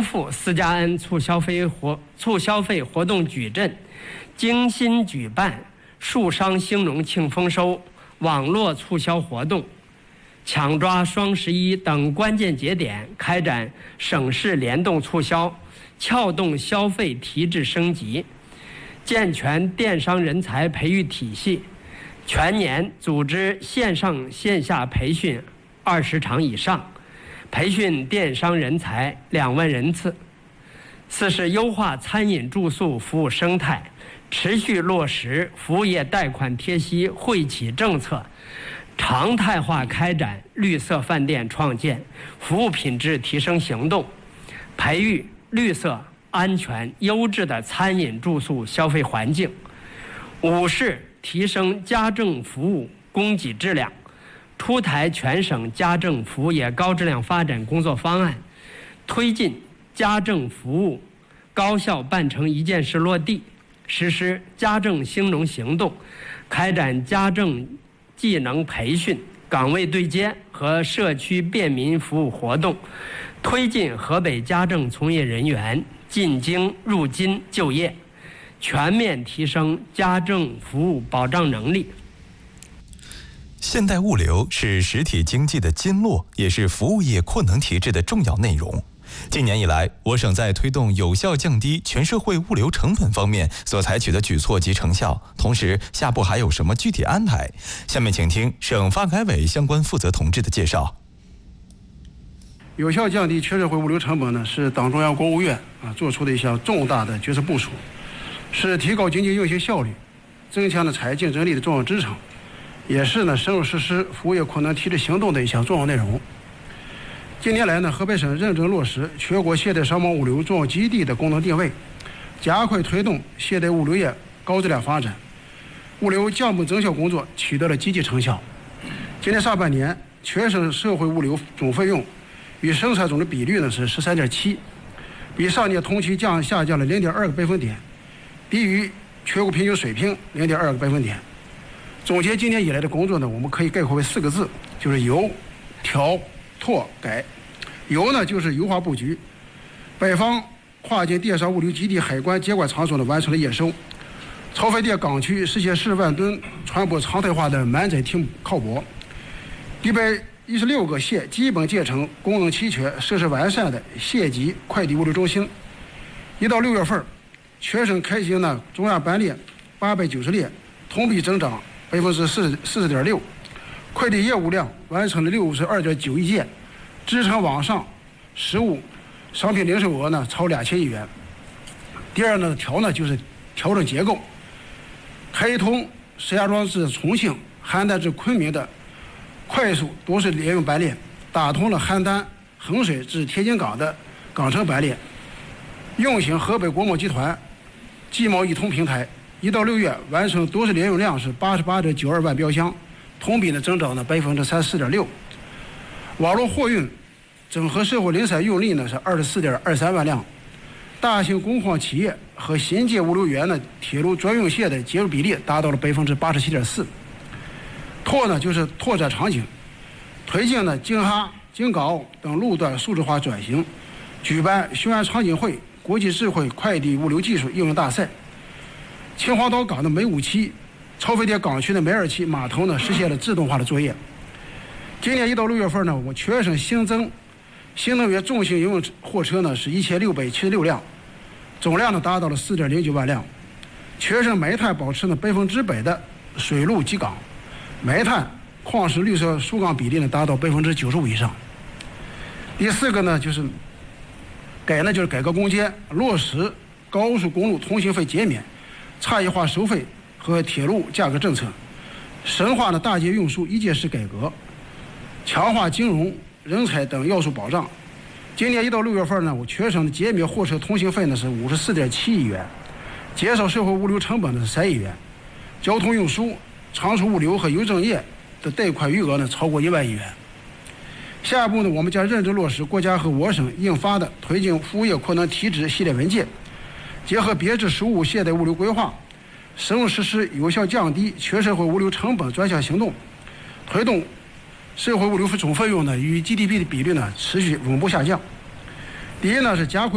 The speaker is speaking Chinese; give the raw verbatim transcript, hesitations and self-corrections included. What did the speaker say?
复私家恩促消费活促消费活动矩阵，精心举办树商兴农庆丰收网络促销活动，抢抓双十一等关键节点，开展省市联动促销，撬动消费提质升级，健全电商人才培育体系，全年组织线上线下培训二十场以上，培训电商人才两万人次。四是优化餐饮住宿服务生态，持续落实服务业贷款贴息惠企政策，常态化开展绿色饭店创建、服务品质提升行动，培育绿色、安全、优质的餐饮住宿消费环境。五是提升家政服务供给质量，出台全省家政服务业高质量发展工作方案，推进家政服务高效办成一件事落地，实施家政兴农行动，开展家政技能培训、岗位对接和社区便民服务活动，推进河北家政从业人员进京入津就业，全面提升家政服务保障能力。 现代物流是实体经济的经络，也是服务业扩能提质的重要内容。近年以来，我省在推动有效降低全社会物流成本方面所采取的举措及成效，同时下步还有什么具体安排？下面请听省发改委相关负责同志的介绍。 有效降低全社会物流成本呢，是党中央、国务院啊做出的一项重大的决策部署，是提高经济运行效率、增强了产业竞争力的重要支撑，也是呢深入实施服务业扩能提质行动的一项重要内容。近年来呢，河北省认真落实全国现代商贸物流重要基地的功能定位，加快推动现代物流业高质量发展，物流降本增效工作取得了积极成效。今年上半年，全省社会物流总费用与生产总值比率呢是十三点七，比上年同期降下降了零点二个百分点，低于全国平均水平零点二个百分点。总结今年以来的工作呢，我们可以概括为四个字，就是优、调、拓、改。优呢就是优化布局，北方跨境电商物流基地海关监管场所呢完成了验收，超费店港区实现十万吨船舶常态化的满载停靠泊，一百一十六个县基本建成功能齐全、设施完善的县级快递物流中心。一到六月份，全省开行了中亚班列八百九十列，同比增长百分之四四十点六，快递业务量完成了六十二点九亿件，支撑网上实物商品零售额呢超两千亿元。第二呢，调呢就是调整结构，开通石家庄至重庆、邯郸至昆明的快速多式联运班列，打通了邯郸、衡水至天津港的港城班列，用行河北国贸集团集贸一通平台。一到六月完成多式联运量是八十八点九二万标箱，同比呢增长呢百分之三十四点六。网络货运整合社会零散运力呢是二十四点二三万辆，大型工矿企业和新建物流园呢铁路专用线的接入比例达到了百分之八十七点四。拓呢就是拓展场景，推进呢京哈、京港等路段数字化转型，举办雄安场景会、国际智慧快递物流技术应用大赛。秦皇岛港的每五期、超费店港区的每二期码头呢实现了自动化的作业。今年一到六月份呢，我们全省新增新能源重型营运货车呢是一千六百七十六辆，总量呢达到了四点零九万辆。全省煤炭保持呢百分之百的水陆基港，煤炭矿石绿色疏港比例呢达到百分之九十五以上。第四个呢就是改呢就是改革攻坚，落实高速公路通行费减免、差异化收费和铁路价格政策，深化了大街运输一件式改革，强化金融、人才等要素保障。今年一到六月份呢，我全省的减免货车通行费呢是五十四点七亿元，减少社会物流成本呢是三亿元，交通运输、长途物流和邮政业的贷款余额呢超过一万亿元。下一步呢，我们将认真落实国家和我省印发的推进服务业扩能提质系列文件，结合编制十五现代物流规划，深入实施有效降低全社会物流成本专项行动，推动社会物流总费用呢与 G D P 的比率呢持续稳步下降。第一呢是加快